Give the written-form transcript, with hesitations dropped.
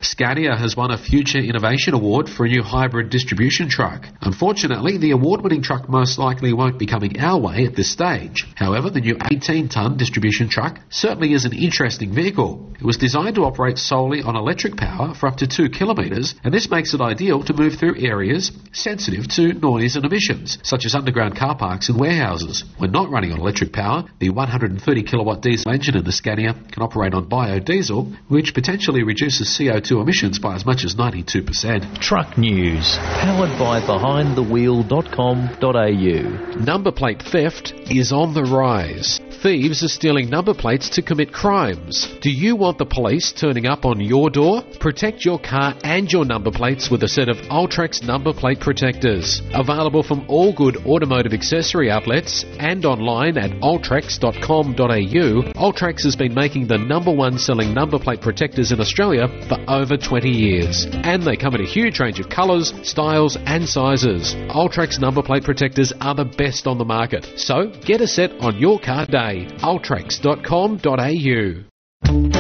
Scania has won a Future Innovation Award for a new hybrid distribution truck. Unfortunately, the award-winning truck most likely won't be coming our way at this stage. However, the new 18-tonne distribution truck certainly is an interesting vehicle. It was designed to operate solely on electric power for up to 2 kilometres, and this makes it ideal to move through areas sensitive to noise and emissions, such as underground car parks and warehouses. When not running on electric power, the 130 kilowatt diesel engine in the Scania can operate on biodiesel, which potentially reduces CO2 emissions by as much as 92%. Truck News, powered by behindthewheel.com.au. Number plate theft is on the rise. Thieves are stealing number plates to commit crimes. Do you want the police turning up on your door? Protect your car and your number plates with a set of Ultrax number plate protectors. Available from all good automotive accessory outlets and online at ultrax.com.au, Ultrax has been making the #1 selling number plate protectors in Australia for over 20 years. And they come in a huge range of colours, styles and sizes. Ultrax number plate protectors are the best on the market. So get a set on your car day. Ultrax.com.au.